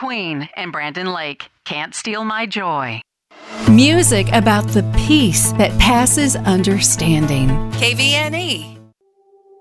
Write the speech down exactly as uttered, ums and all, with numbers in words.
Queen and Brandon Lake, Can't Steal My Joy. Music about the peace that passes understanding. K V N E